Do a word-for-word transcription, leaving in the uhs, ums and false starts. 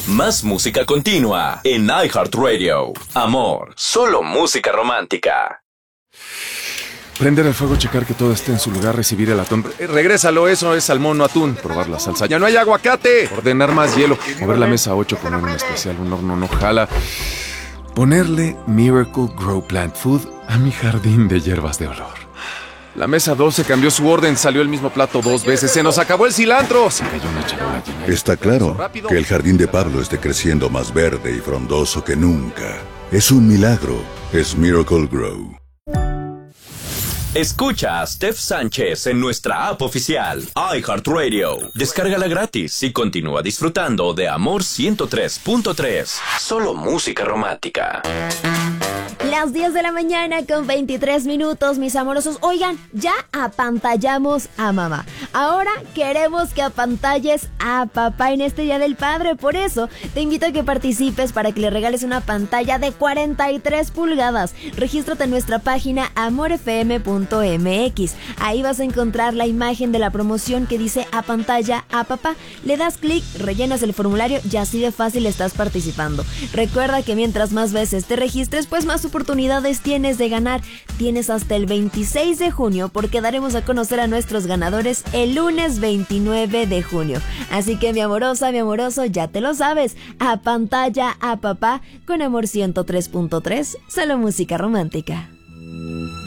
Más música continua en iHeartRadio. Amor, solo música romántica. Prender el fuego, checar que todo esté en su lugar, recibir el atún. Eh, regrésalo, eso es salmón o atún. Probar la salsa. ¡Ya no hay aguacate! Ordenar más hielo. Mover la mesa ocho, poner un especial, un horno no jala. Ponerle Miracle Grow Plant Food a mi jardín de hierbas de olor. La mesa doce cambió su orden, salió el mismo plato dos veces. ¡Se nos acabó el cilantro! Se cayó una charola llena. Está claro que el jardín de Pablo esté creciendo más verde y frondoso que nunca. Es un milagro. Es Miracle Grow. Escucha a Steph Sánchez en nuestra app oficial, iHeartRadio. Descárgala gratis y continúa disfrutando de Amor ciento tres punto tres. Solo música romántica. Las diez de la mañana con veintitrés minutos, mis amorosos. Oigan, ya apantallamos a mamá. Ahora queremos que apantalles a papá en este Día del Padre. Por eso te invito a que participes para que le regales una pantalla de cuarenta y tres pulgadas. Regístrate en nuestra página amor f m punto m x. Ahí vas a encontrar la imagen de la promoción que dice apantalla a papá. Le das clic, rellenas el formulario y así de fácil estás participando. Recuerda que mientras más veces te registres, pues más oportunidades tienes de ganar. Tienes hasta el veintiséis de junio porque daremos a conocer a nuestros ganadores el lunes veintinueve de junio. Así que mi amorosa, mi amoroso, ya te lo sabes. A pantalla a papá con Amor ciento tres punto tres, solo música romántica.